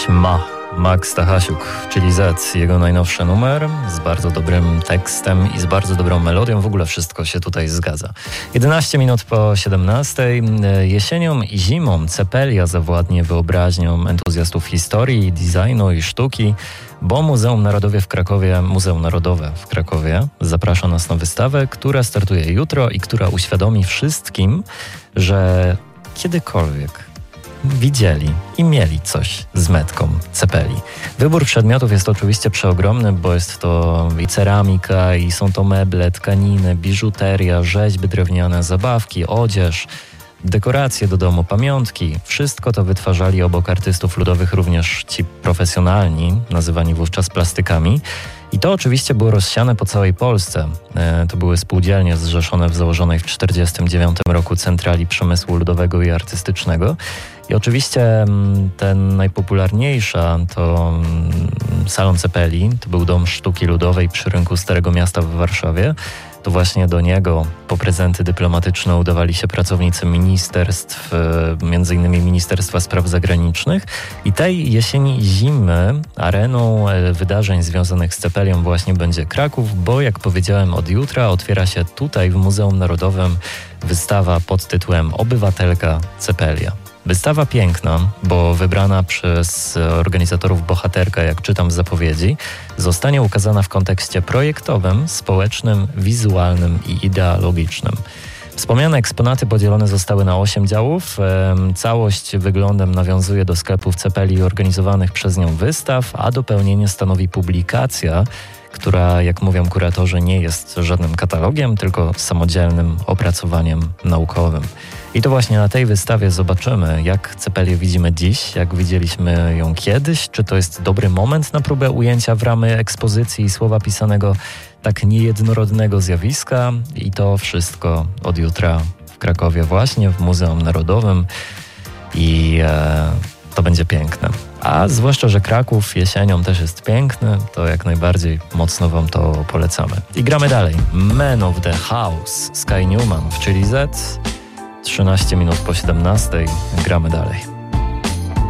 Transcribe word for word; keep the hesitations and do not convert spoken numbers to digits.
Ma. Max Stachasiuk, czyli Z, jego najnowszy numer z bardzo dobrym tekstem i z bardzo dobrą melodią. W ogóle wszystko się tutaj zgadza. jedenaście minut po siedemnastej. Jesienią i zimą Cepelia zawładnie wyobraźnią entuzjastów historii, designu i sztuki, bo Muzeum Narodowe w Krakowie, Muzeum Narodowe w Krakowie zaprasza nas na wystawę, która startuje jutro i która uświadomi wszystkim, że kiedykolwiek widzieli i mieli coś z metką Cepeli. Wybór przedmiotów jest oczywiście przeogromny, bo jest to i ceramika, i są to meble, tkaniny, biżuteria, rzeźby drewniane, zabawki, odzież, dekoracje do domu, pamiątki. Wszystko to wytwarzali obok artystów ludowych również ci profesjonalni, nazywani wówczas plastykami. I to oczywiście było rozsiane po całej Polsce. E, to były spółdzielnie zrzeszone w założonej w tysiąc dziewięćset czterdziestym dziewiątym roku Centrali Przemysłu Ludowego i Artystycznego. I oczywiście ten najpopularniejsza to Salon Cepeli, to był Dom Sztuki Ludowej przy rynku Starego Miasta w Warszawie. To właśnie do niego po prezenty dyplomatyczne udawali się pracownicy ministerstw, między innymi Ministerstwa Spraw Zagranicznych. I tej jesieni i zimy areną wydarzeń związanych z Cepelią właśnie będzie Kraków, bo jak powiedziałem, od jutra otwiera się tutaj w Muzeum Narodowym wystawa pod tytułem Obywatelka Cepelia. Wystawa piękna, bo wybrana przez organizatorów bohaterka, jak czytam z zapowiedzi, zostanie ukazana w kontekście projektowym, społecznym, wizualnym i ideologicznym. Wspomniane eksponaty podzielone zostały na osiem działów. Całość wyglądem nawiązuje do sklepów Cepeli organizowanych przez nią wystaw, a dopełnienie stanowi publikacja, która, jak mówią kuratorzy, nie jest żadnym katalogiem, tylko samodzielnym opracowaniem naukowym. I to właśnie na tej wystawie zobaczymy, jak Cepelię widzimy dziś, jak widzieliśmy ją kiedyś, czy to jest dobry moment na próbę ujęcia w ramy ekspozycji i słowa pisanego tak niejednorodnego zjawiska. I to wszystko od jutra w Krakowie właśnie, w Muzeum Narodowym i e, to będzie piękne. A zwłaszcza, że Kraków jesienią też jest piękny, to jak najbardziej mocno wam to polecamy. I gramy dalej. Man of the House, Sky Newman, czyli Z. trzynaście minut po siedemnastej. Gramy dalej.